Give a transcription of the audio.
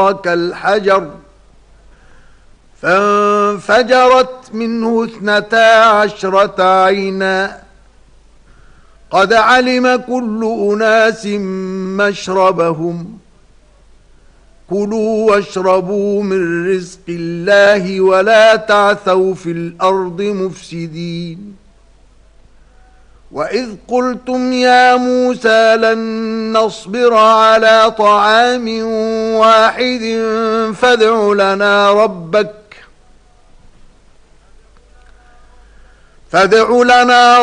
صغيرة كالحجر فانفجرت منه 12 عينا قد علم كل أناس مشربهم كلوا واشربوا من رزق الله ولا تعثوا في الأرض مفسدين وإذ قلتم يا موسى لن نصبر على طعام واحد فادع لنا